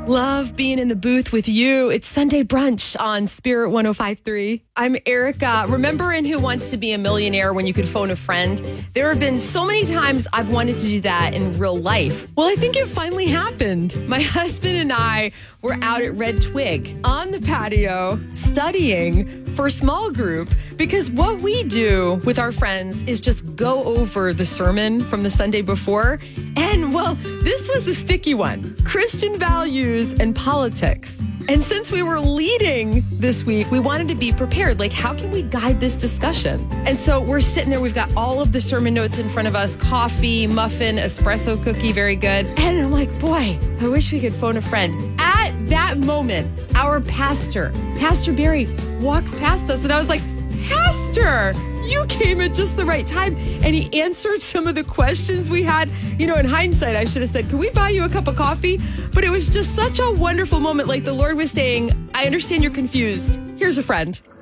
Love being in the booth with you. It's Sunday Brunch on Spirit 105.3. I'm Erica. Remember in Who Wants to Be a Millionaire when you could phone a friend? There have been so many times I've wanted to do that in real life. Well, I think it finally happened. My husband and I were out at Red Twig on the patio studying for small group because what we do with our friends is just go over the sermon from the Sunday before. And well, this was a sticky one. Christian values and politics. And since we were leading this week, we wanted to be prepared. Like, how can we guide this discussion? And so we're sitting there. We've got all of the sermon notes in front of us, coffee, muffin, espresso cookie, very good. And I'm like, boy, I wish we could phone a friend. At that moment, our pastor, Pastor Barry, walks past us. And I was like, Pastor, you came at just the right time. And he answered some of the questions we had. You know, in hindsight, I should have said, can we buy you a cup of coffee? But it was just such a wonderful moment. Like the Lord was saying, I understand you're confused. Here's a friend.